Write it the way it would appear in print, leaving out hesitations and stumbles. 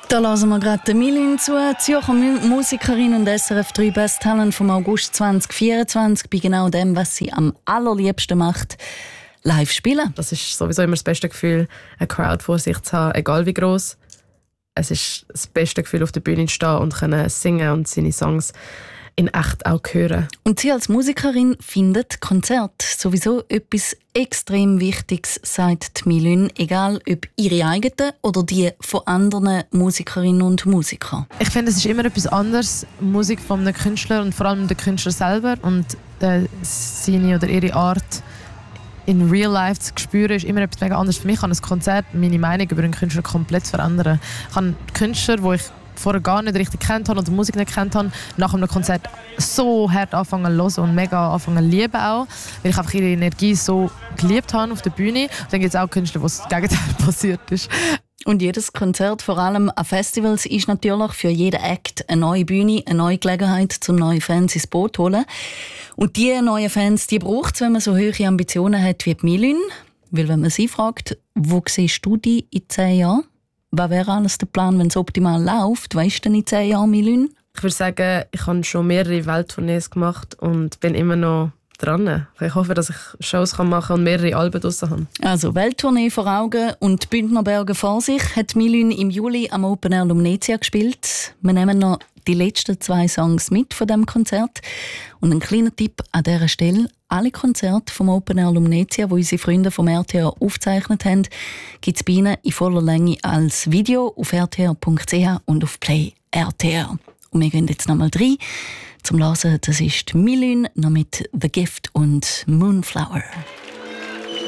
Da hören wir gerade Milin zu, Zürcher Musikerin und SRF 3 Best Talent vom August 2024 bei genau dem, was sie am allerliebsten macht, live spielen. Das ist sowieso immer das beste Gefühl, eine Crowd vor sich zu haben, egal wie gross. Es ist das beste Gefühl, auf der Bühne zu stehen und können singen und seine Songs in echt auch hören. Und sie als Musikerin findet Konzert sowieso etwas extrem Wichtiges, sagt Milin, egal ob ihre eigenen oder die von anderen Musikerinnen und Musikern. Ich finde, es ist immer etwas anderes, Musik von einem Künstler und vor allem der Künstler selber und seine oder ihre Art in real life zu spüren, ist immer etwas mega anderes. Für mich kann ein Konzert meine Meinung über einen Künstler komplett verändern. Ich kann Künstler, die ich vorher gar nicht richtig kennt habe oder die Musik nicht kennt habe, nach einem Konzert so hart anfangen zu hören und mega anfangen zu lieben auch, weil ich einfach ihre Energie so geliebt habe auf der Bühne. Und dann gibt es auch Künstler, wo das Gegenteil passiert ist. Und jedes Konzert, vor allem an Festivals, ist natürlich für jeden Act eine neue Bühne, eine neue Gelegenheit, zum neue Fans ins Boot zu holen. Und diese neuen Fans, die braucht es, wenn man so hohe Ambitionen hat wie Milin. Weil wenn man sie fragt, wo siehst du dich in 10 Jahren? Was wäre alles der Plan, wenn es optimal läuft? Was ist denn in 10 Jahren, Milin? Ich würde sagen, ich habe schon mehrere Welttournees gemacht und bin immer noch dran. Ich hoffe, dass ich Shows machen kann und mehrere Alben draussen habe. Also Welttournee vor Augen und die Bündnerberge vor sich hat Milin im Juli am Open Air Lumnezia gespielt. Wir nehmen noch die letzten 2 Songs mit von diesem Konzert. Und ein kleiner Tipp an dieser Stelle: alle Konzerte vom Open Air Lumnezia, die unsere Freunde vom RTR aufgezeichnet haben, gibt es bei ihnen in voller Länge als Video auf rtr.ch und auf Play RTR. Und wir gehen jetzt nochmal rein zum Hören. Das ist Milin noch mit «The Gift» und «Moonflower».